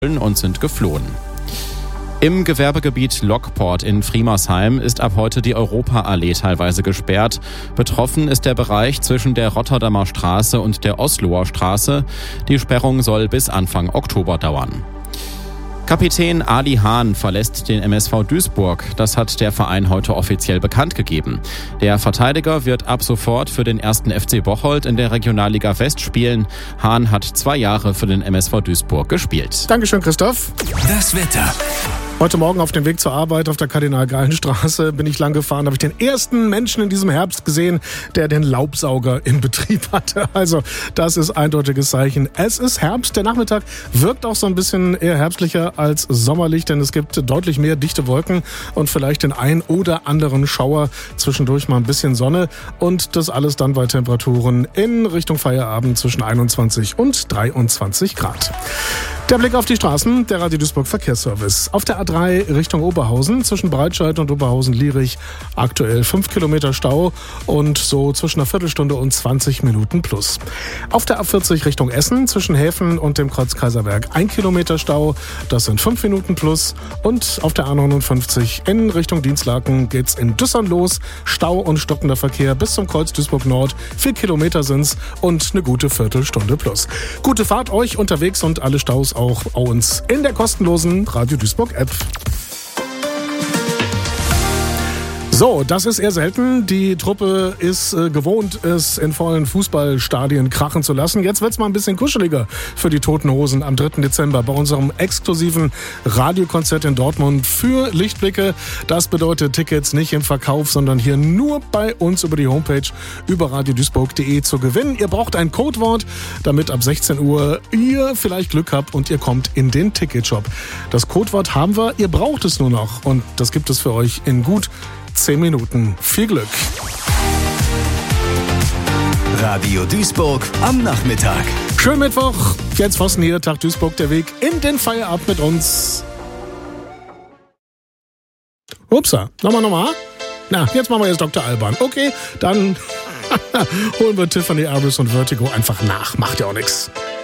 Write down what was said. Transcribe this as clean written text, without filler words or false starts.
und sind geflohen. Im Gewerbegebiet Lockport in Friemersheim ist ab heute die Europaallee teilweise gesperrt. Betroffen ist der Bereich zwischen der Rotterdamer Straße und der Osloer Straße. Die Sperrung soll bis Anfang Oktober dauern. Kapitän Ali Hahn verlässt den MSV Duisburg. Das hat der Verein heute offiziell bekannt gegeben. Der Verteidiger wird ab sofort für den 1. FC Bocholt in der Regionalliga West spielen. Hahn hat 2 Jahre für den MSV Duisburg gespielt. Dankeschön, Christoph. Das Wetter. Heute Morgen auf dem Weg zur Arbeit auf der Kardinal-Geilen-Straße bin ich lang gefahren, habe ich den ersten Menschen in diesem Herbst gesehen, der den Laubsauger in Betrieb hatte. Also das ist eindeutiges Zeichen. Es ist Herbst, der Nachmittag wirkt auch so ein bisschen eher herbstlicher als sommerlich, denn es gibt deutlich mehr dichte Wolken und vielleicht den ein oder anderen Schauer, zwischendurch mal ein bisschen Sonne und das alles dann bei Temperaturen in Richtung Feierabend zwischen 21 und 23 Grad. Der Blick auf die Straßen, der Radio Duisburg Verkehrsservice. Auf der A3 Richtung Oberhausen, zwischen Breitscheid und Oberhausen-Lierich, aktuell 5 Kilometer Stau und so zwischen einer Viertelstunde und 20 Minuten plus. Auf der A40 Richtung Essen, zwischen Häfen und dem Kreuz Kaiserberg, 1 Kilometer Stau, das sind 5 Minuten plus. Und auf der A59 in Richtung Dienstlaken geht's in Düssern los, Stau und stockender Verkehr bis zum Kreuz Duisburg Nord, 4 Kilometer sind's und eine gute Viertelstunde plus. Gute Fahrt euch unterwegs und alle Staus auch uns in der kostenlosen Radio Duisburg App. So, das ist eher selten. Die Truppe ist gewohnt, es in vollen Fußballstadien krachen zu lassen. Jetzt wird's mal ein bisschen kuscheliger für die Toten Hosen am 3. Dezember bei unserem exklusiven Radiokonzert in Dortmund für Lichtblicke. Das bedeutet Tickets nicht im Verkauf, sondern hier nur bei uns über die Homepage über radioduisburg.de zu gewinnen. Ihr braucht ein Codewort, damit ab 16 Uhr ihr vielleicht Glück habt und ihr kommt in den Ticketshop. Das Codewort haben wir, ihr braucht es nur noch und das gibt es für euch in gut 10 Minuten. Viel Glück. Radio Duisburg am Nachmittag. Schönen Mittwoch. Jens Vossen hier, Tag Duisburg, der Weg in den Feierabend mit uns. Upsa, nochmal. Na, jetzt machen wir jetzt Dr. Alban. Okay, dann holen wir Tiffany Harris und Vertigo einfach nach. Macht ja auch nichts.